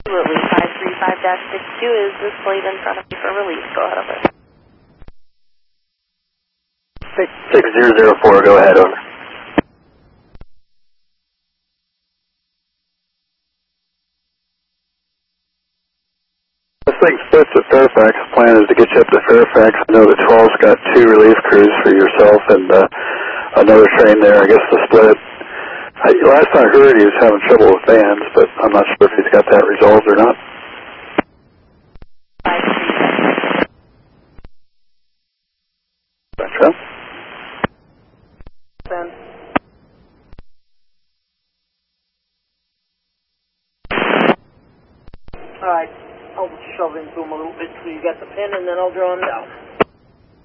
Absolutely. 535-62 is displayed in front of you for release. Go ahead, over. 6004, go ahead, over. This thing splits at Fairfax. The plan is to get you up to Fairfax. I know that 12's got 2 relief crews for yourself and another train there. I guess the split. Last I heard he was having trouble with vans, but I'm not sure if he's got that resolved or not. Gotcha. Alright, I'll shove into him a little bit so you got the pin and then I'll draw him down.